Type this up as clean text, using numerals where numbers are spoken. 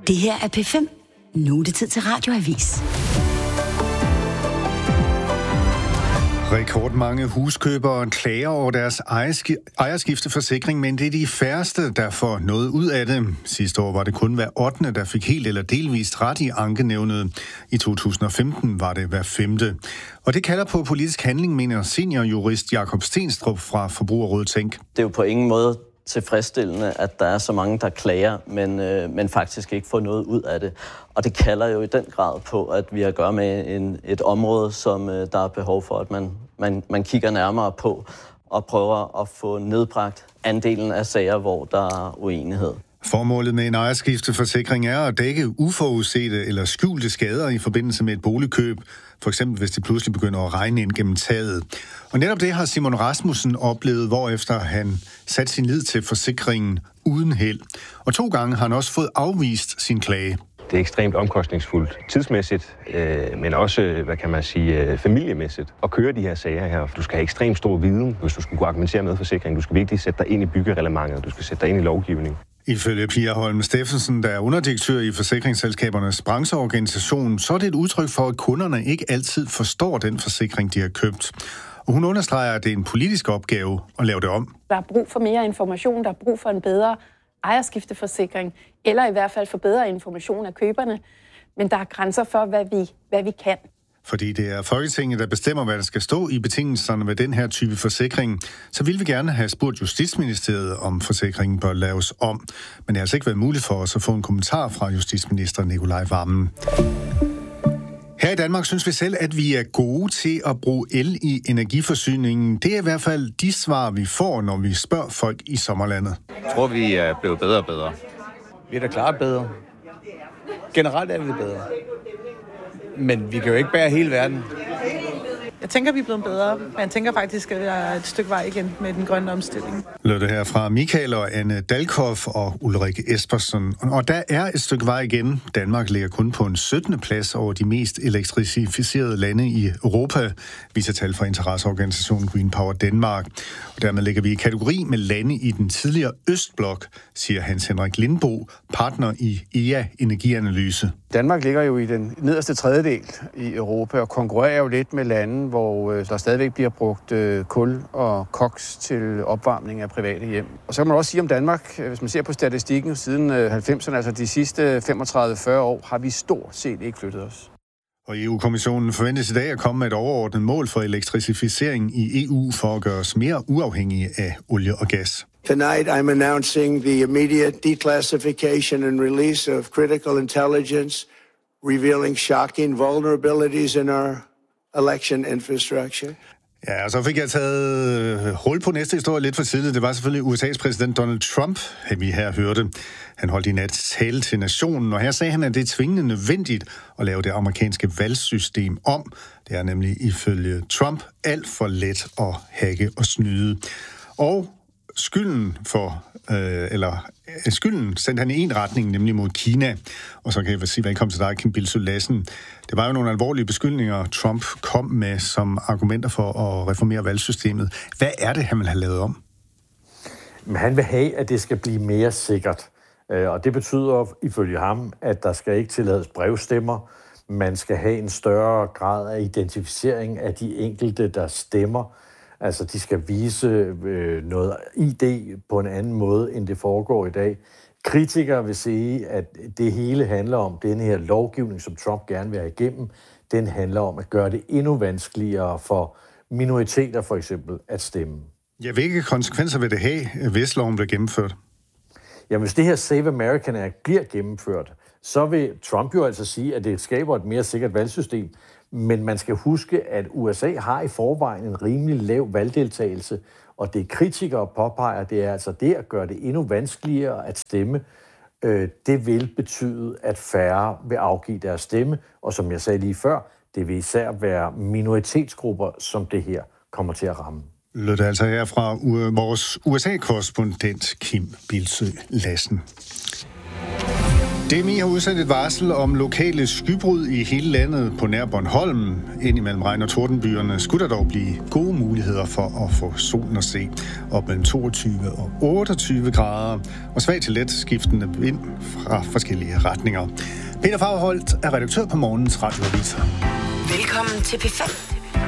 Det her er P5. Nu er det tid til Radioavis. Rekordmange huskøbere klager over deres ejerskifteforsikring, men det er de færreste, der får noget ud af det. Sidste år var det kun hver 8., der fik helt eller delvist ret i ankenævnet. I 2015 var det hver 5. Og det kalder på politisk handling, mener seniorjurist Jakob Stenstrup fra Forbrugerrådet Tænk. Det er jo på ingen måde tilfredsstillende, at der er så mange, der klager, men faktisk ikke får noget ud af det. Og det kalder jo i den grad på, at vi har at gøre med et område, som der er behov for, at man kigger nærmere på og prøver at få nedbragt andelen af sager, hvor der er uenighed. Formålet med en ejerskifteforsikring er at dække uforudsete eller skjulte skader i forbindelse med et boligkøb, for eksempel hvis det pludselig begynder at regne ind gennem taget. Og netop det har Simon Rasmussen oplevet, hvorefter han satte sin lid til forsikringen uden held. Og 2 gange har han også fået afvist sin klage. Det er ekstremt omkostningsfuldt tidsmæssigt, men også, familiemæssigt at køre de her sager her. Du skal have ekstremt stor viden, hvis du skal kunne argumentere med forsikringen. Du skal virkelig sætte dig ind i byggereglementet, du skal sætte dig ind i lovgivning. Ifølge Pia Holm Steffensen, der er underdirektør i Forsikringsselskabernes brancheorganisation, så er det et udtryk for, at kunderne ikke altid forstår den forsikring, de har købt. Og hun understreger, at det er en politisk opgave at lave det om. Der er brug for mere information, der er brug for en bedre ejerskifteforsikring, eller i hvert fald for bedre information af køberne. Men der er grænser for, hvad vi kan. Fordi det er Folketinget, der bestemmer, hvad der skal stå i betingelserne ved den her type forsikring, så ville vi gerne have spurgt Justitsministeriet, om forsikringen bør laves om. Men det har altså ikke været muligt for os at få en kommentar fra justitsminister Nicolai Wammen. Her i Danmark synes vi selv, at vi er gode til at bruge el i energiforsyningen. Det er i hvert fald de svar, vi får, når vi spørger folk i sommerlandet. Jeg tror, vi er blevet bedre og bedre. Vi er da klart bedre. Generelt er vi bedre. Men vi kan jo ikke bære hele verden. Jeg tænker, vi er blevet bedre, men jeg tænker faktisk, at jeg er et stykke vej igen med den grønne omstilling. Lød det her fra Michael og Anne Dalkhoff og Ulrik Espersen. Og der er et stykke vej igen. Danmark ligger kun på en 17. plads over de mest elektrificerede lande i Europa, viser tal fra interesseorganisationen Green Power Denmark. Og dermed ligger vi i kategori med lande i den tidligere Østblok, siger Hans Henrik Lindbo, partner i EA Energianalyse. Danmark ligger jo i den nederste tredjedel i Europa og konkurrerer jo lidt med lande, hvor der stadigvæk bliver brugt kul og koks til opvarmning af private hjem. Og så kan man også sige om Danmark, hvis man ser på statistikken siden 90'erne, altså de sidste 35-40 år, har vi stort set ikke flyttet os. Og EU-kommissionen forventes i dag at komme med et overordnet mål for elektrificering i EU for at gøre os mere uafhængige af olie og gas. Tonight I'm announcing the immediate declassification and release of critical intelligence, revealing shocking vulnerabilities in our election infrastructure. Ja, og så fik jeg taget hul på næste historie lidt for tidligt. Det var selvfølgelig USA's præsident Donald Trump, vi her hørte. Han holdt i nat tale til nationen, og her sagde han, at det er tvingende nødvendigt at lave det amerikanske valgsystem om. Det er nemlig ifølge Trump alt for let at hacke og snyde. Og skylden sendte han i en retning, nemlig mod Kina. Og så kan jeg sige velkommen til dig, Kim Bildsøe Lassen. Det var jo nogle alvorlige beskyldninger, Trump kom med som argumenter for at reformere valgsystemet. Hvad er det, han vil have lavet om? Men han vil have, at det skal blive mere sikkert. Og det betyder ifølge ham, at der skal ikke tillades brevstemmer. Man skal have en større grad af identificering af de enkelte, der stemmer. Altså, de skal vise noget ID på en anden måde, end det foregår i dag. Kritikere vil sige, at det hele handler om, den her lovgivning, som Trump gerne vil have igennem, den handler om at gøre det endnu vanskeligere for minoriteter for eksempel at stemme. Ja, hvilke konsekvenser vil det have, hvis loven bliver gennemført? Jamen, hvis det her Save American Act bliver gennemført, så vil Trump jo altså sige, at det skaber et mere sikkert valgsystem. Men man skal huske, at USA har i forvejen en rimelig lav valgdeltagelse, og det kritikere påpeger, det er altså det at gøre det endnu vanskeligere at stemme. Det vil betyde, at færre vil afgive deres stemme, og som jeg sagde lige før, det vil især være minoritetsgrupper, som det her kommer til at ramme. Lød altså her fra vores USA-korrespondent Kim Bildsøe Lassen. DMI har udsendt et varsel om lokale skybrud i hele landet på nær Bornholm. Indimellem regn- og tordenbyerne skulle der dog blive gode muligheder for at få solen at se. Op mellem 22 og 28 grader og svag til let skiftende vind fra forskellige retninger. Peter Fagerholt er redaktør på morgens radioaviser. Velkommen til P5.